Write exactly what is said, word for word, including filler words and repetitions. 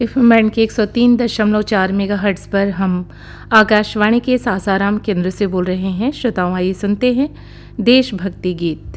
FM band के एक सौ तीन दशमलव चार मेगाहर्ट्ज़ पर हम आकाशवाणी के सासाराम केंद्र से बोल रहे हैं। श्रोताओं, आइए सुनते हैं देशभक्ति गीत।